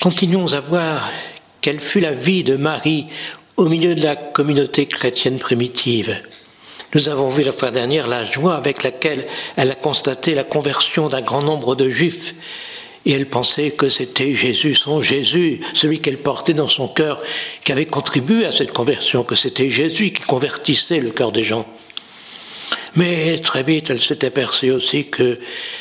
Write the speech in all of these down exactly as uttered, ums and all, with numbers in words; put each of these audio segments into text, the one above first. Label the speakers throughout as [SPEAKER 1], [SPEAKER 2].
[SPEAKER 1] Continuons à voir quelle fut la vie de Marie au milieu de la communauté chrétienne primitive. Nous avons vu la fois dernière la joie avec laquelle elle a constaté la conversion d'un grand nombre de Juifs. Et elle pensait que c'était Jésus, son Jésus, celui qu'elle portait dans son cœur, qui avait contribué à cette conversion, que c'était Jésus qui convertissait le cœur des gens. Mais très vite, elle s'est aperçue aussi que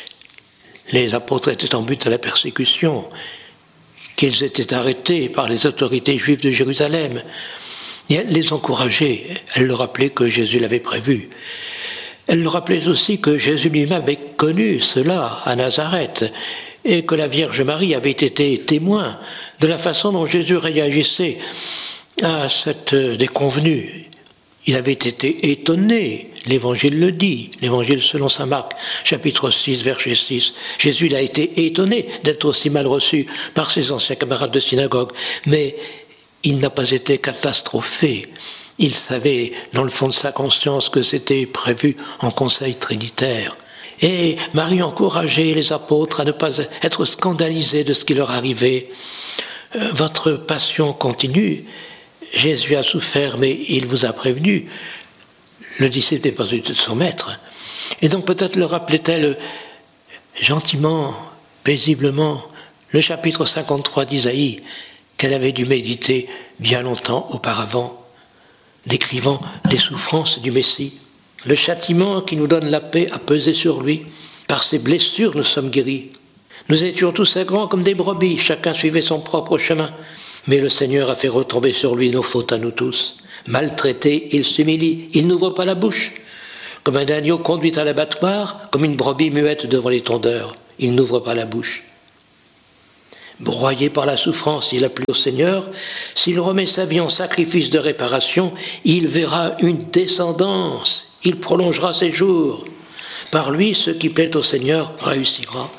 [SPEAKER 1] les apôtres étaient en but à la persécution, qu'ils étaient arrêtés par les autorités juives de Jérusalem. Et elle les encourageait, elle leur rappelait que Jésus l'avait prévu. Elle leur rappelait aussi que Jésus lui-même avait connu cela à Nazareth, et que la Vierge Marie avait été témoin de la façon dont Jésus réagissait à cette déconvenue. Il avait été étonné, l'Évangile le dit, l'Évangile selon saint Marc, chapitre six, verset six. Jésus a été étonné d'être aussi mal reçu par ses anciens camarades de synagogue, mais il n'a pas été catastrophé. Il savait, dans le fond de sa conscience, que c'était prévu en conseil trinitaire. Et Marie encourageait les apôtres à ne pas être scandalisés de ce qui leur arrivait. Euh, votre passion continue. Jésus a souffert, mais il vous a prévenu. Le disciple n'est pas du tout de son maître. Et donc peut-être le rappelait-elle gentiment, paisiblement, le chapitre cinquante-trois d'Isaïe, qu'elle avait dû méditer bien longtemps auparavant, décrivant les souffrances du Messie. Le châtiment qui nous donne la paix a pesé sur lui. Par ses blessures, nous sommes guéris. Nous étions tous grands comme des brebis, chacun suivait son propre chemin. Mais le Seigneur a fait retomber sur lui nos fautes à nous tous. Maltraité, il s'humilie, il n'ouvre pas la bouche. Comme un agneau conduit à l'abattoir, comme une brebis muette devant les tondeurs, il n'ouvre pas la bouche. Broyé par la souffrance, il a plu au Seigneur. S'il remet sa vie en sacrifice de réparation, il verra une descendance. Il prolongera ses jours. Par lui, ce qui plaît au Seigneur réussira.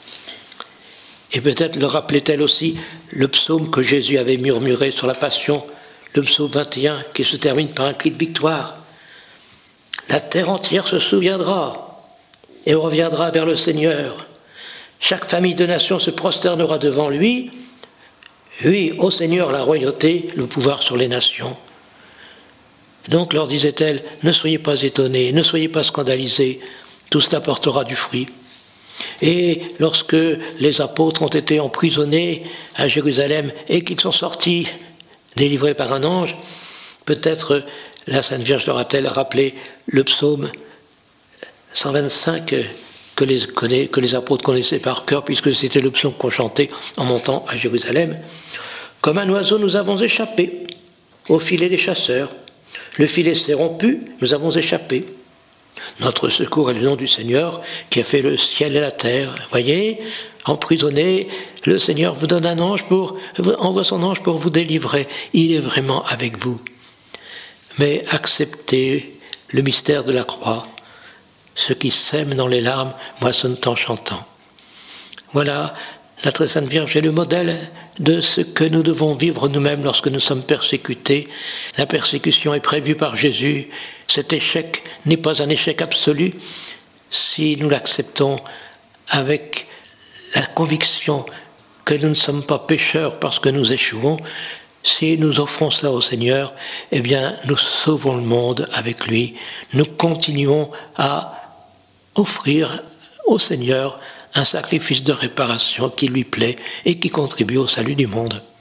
[SPEAKER 1] Et peut-être le rappelait-elle aussi le psaume que Jésus avait murmuré sur la Passion, le psaume vingt et un, qui se termine par un cri de victoire. La terre entière se souviendra et reviendra vers le Seigneur. Chaque famille de nations se prosternera devant lui. Oui, au Seigneur la royauté, le pouvoir sur les nations. Donc leur disait-elle, ne soyez pas étonnés, ne soyez pas scandalisés, tout cela portera du fruit. Et lorsque les apôtres ont été emprisonnés à Jérusalem et qu'ils sont sortis, délivrés par un ange, peut-être la Sainte Vierge leur a-t-elle rappelé le psaume cent vingt-cinq que les, que les apôtres connaissaient par cœur, puisque c'était le psaume qu'on chantait en montant à Jérusalem. Comme un oiseau, nous avons échappé au filet des chasseurs. Le filet s'est rompu, nous avons échappé. Notre secours est le nom du Seigneur qui a fait le ciel et la terre. Voyez, emprisonné, le Seigneur vous donne un ange pour, envoie son ange pour vous délivrer. Il est vraiment avec vous. Mais acceptez le mystère de la croix. Ceux qui sèment dans les larmes moissonnent en chantant. Voilà, la très sainte Vierge est le modèle de ce que nous devons vivre nous-mêmes lorsque nous sommes persécutés. La persécution est prévue par Jésus. Cet échec n'est pas un échec absolu si nous l'acceptons avec la conviction que nous ne sommes pas pécheurs parce que nous échouons. Si nous offrons cela au Seigneur, eh bien, nous sauvons le monde avec lui. Nous continuons à offrir au Seigneur un sacrifice de réparation qui lui plaît et qui contribue au salut du monde.